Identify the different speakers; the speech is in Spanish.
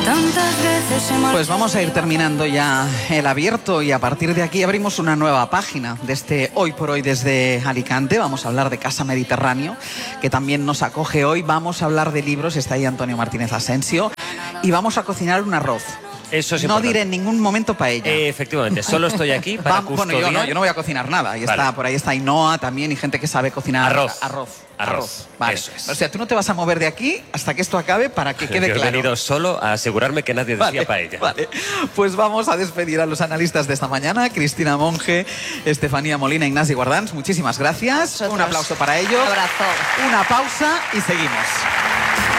Speaker 1: Pues vamos a ir terminando ya el abierto y a partir de aquí abrimos una nueva página de este Hoy por Hoy desde Alicante. Vamos a hablar de Casa Mediterráneo, que también nos acoge hoy. Vamos a hablar de libros, está ahí Antonio Martínez Asensio, y vamos a cocinar un arroz.
Speaker 2: Eso es
Speaker 1: no
Speaker 2: importante.
Speaker 1: diré en ningún momento paella.
Speaker 2: Efectivamente, solo estoy aquí para custodiar.
Speaker 1: Bueno, yo no voy a cocinar nada. Y
Speaker 2: Vale.
Speaker 1: por ahí está Ainhoa también y gente que sabe cocinar
Speaker 2: Arroz.
Speaker 1: Vale.
Speaker 2: Eso es.
Speaker 1: O sea, tú no te vas a mover de aquí hasta que esto acabe para que quede
Speaker 2: Yo
Speaker 1: claro.
Speaker 2: he venido solo a asegurarme que nadie decía paella.
Speaker 1: Vale, pues vamos a despedir a los analistas de esta mañana. Cristina Monge, Estefanía Molina, Ignasi Guardans, muchísimas gracias. Un aplauso para ellos.
Speaker 3: Un abrazo.
Speaker 1: Una pausa y seguimos.